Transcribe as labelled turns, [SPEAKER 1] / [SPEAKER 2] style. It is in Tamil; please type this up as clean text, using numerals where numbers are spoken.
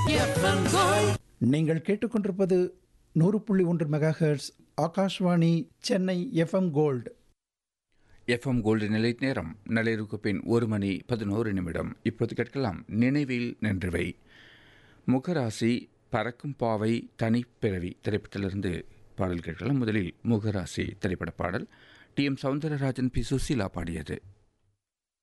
[SPEAKER 1] FM Gold.
[SPEAKER 2] நீங்கள் கேட்டுக்கொண்டிருப்பது 100.1 megahertz Akashvani Chennai FM gold.
[SPEAKER 3] FM gold நிலை நேரம் நள்ளிரவுக்கு பின் 1:11. இப்போது கேட்கலாம் நினைவில் நின்றவை. முகராசி பறக்கும் பாவை தனிப்பிறவி திரைப்படத்திலிருந்து பாடல் கேட்கலாம். முதலில் முகராசி திரைப்பட பாடல். டி.எம். சௌந்தரராஜன், பி. சுசீலா பாடியது.